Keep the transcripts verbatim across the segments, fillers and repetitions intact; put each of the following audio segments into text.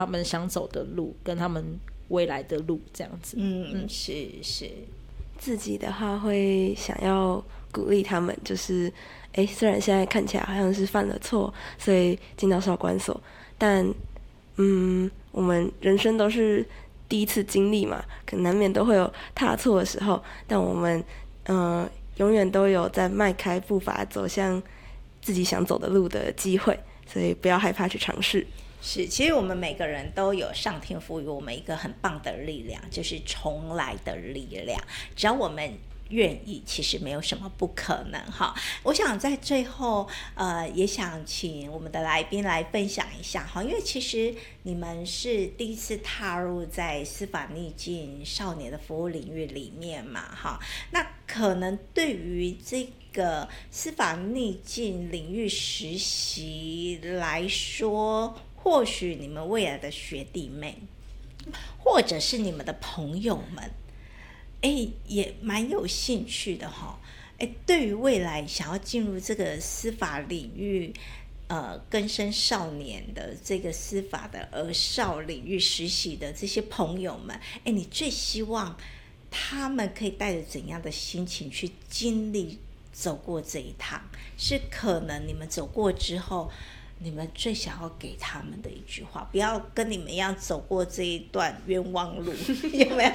他们想走的路跟他们未来的路这样子。 嗯，嗯是是。 自己的话会想要鼓励他们，就是哎，虽然现在看起来好像是犯了错，所以进到少管所，但嗯，我们人生都是第一次经历嘛，可能难免都会有踏错的时候，但我们嗯、呃，永远都有在迈开步伐走向自己想走的路的机会，所以不要害怕去尝试。 是，其实我们每个人都有上天赋予我们一个很棒的力量，就是重来的力量。只要我们愿意，其实没有什么不可能哈。我想在最后，呃，也想请我们的来宾来分享一下哈，因为其实你们是第一次踏入在司法逆境少年的服务领域里面嘛哈，那可能对于这个司法逆境领域实习来说，或许你们未来的学弟妹，或者是你们的朋友们，哎，也蛮有兴趣的哈。哎，对于未来想要进入这个司法领域，呃，更生少年的这个司法的儿少领域实习的这些朋友们，哎，你最希望他们可以带着怎样的心情去经历走过这一趟？是可能你们走过之后，你们最想要给他们的一句话，不要跟你们一样走过这一段冤枉路，有没有？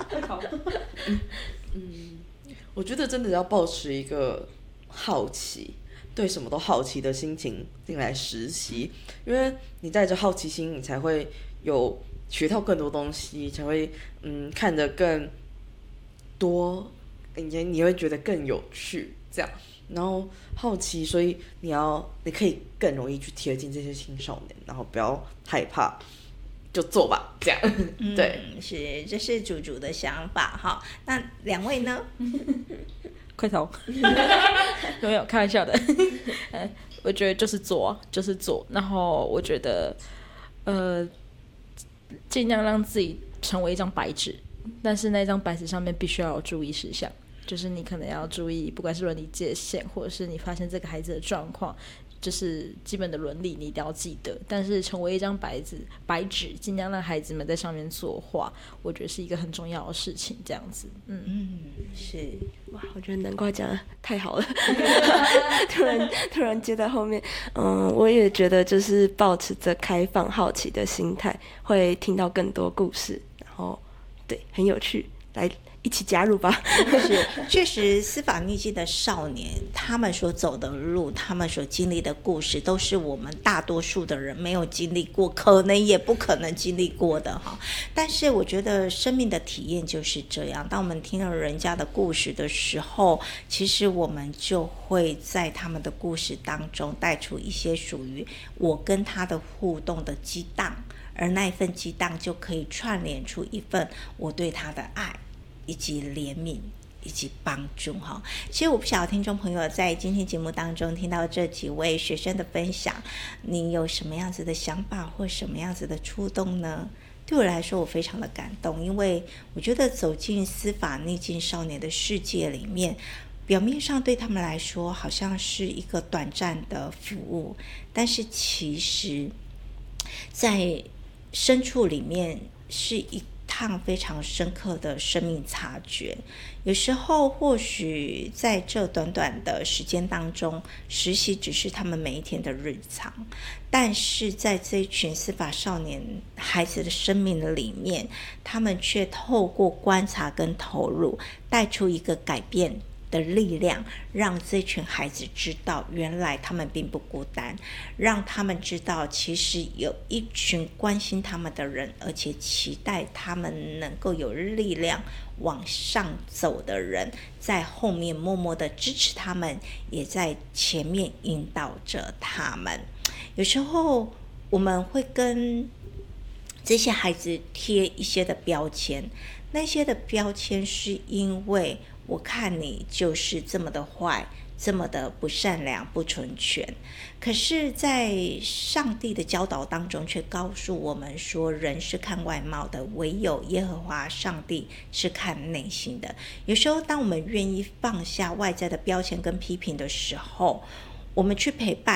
嗯，我觉得真的要保持一个好奇，对什么都好奇的心情进来实习，因为你带着好奇心，你才会有学到更多东西，才会嗯看得更多，你你会觉得更有趣，这样。然后好奇，所以你要你可以更容易去贴近这些青少年，然后不要害怕，就做吧，这样。对， 嗯，是，这是主主的想法哈。那两位呢？ 快投，没有开玩笑的。呃，我觉得就是做，就是做。然后我觉得，呃，尽量让自己成为一张白纸，但是那张白纸上面必须要有注意事项。就是你可能要注意，不管是伦理界限，或者是你发现这个孩子的状况，就是基本的伦理你一定要记得。但是成为一张白纸，白纸尽量让孩子们在上面作画，我觉得是一个很重要的事情。这样子，嗯嗯，是。 哇，我觉得南瓜讲的太好了，突然突然接在后面，嗯，我也觉得就是抱持着开放好奇的心态，会听到更多故事，然后对，很有趣，来一起加入吧。 是，确实司法逆境的少年，他们所走的路，他们所经历的故事，都是我们大多数的人没有经历过，可能也不可能经历过的哈。但是我觉得生命的体验就是这样，当我们听了人家的故事的时候，其实我们就会在他们的故事当中带出一些属于我跟他的互动的激荡，而那一份激荡就可以串联出一份我对他的爱以及怜悯以及帮助哈。其实我不晓得听众朋友在今天节目当中听到这几位学生的分享，你有什么样子的想法或什么样子的触动呢？对我来说我非常的感动，因为我觉得走进司法逆境少年的世界里面，表面上对他们来说好像是一个短暂的服务，但是其实在深处里面是一趟非常深刻的生命察觉。有时候或许在这短短的时间当中，实习只是他们每一天的日常，但是在这一群司法少年孩子的生命的里面，他们却透过观察跟投入，带出一个改变的力量，让这群孩子知道原来他们并不孤单，让他们知道其实有一群关心他们的人，而且期待他们能够有力量往上走的人，在后面默默的支持他们，也在前面引导着他们。有时候我们会跟这些孩子贴一些的标签，那些的标签是因为我看你就是这么的坏，这么的不善良不纯全，可是在上帝的教导当中却告诉我们说，人是看外貌的，唯有耶和华上帝是看内心的。有时候当我们愿意放下外在的标签跟批评的时候，我们去陪伴，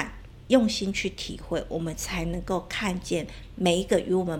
用心去体会，我们才能够看见每一个与我们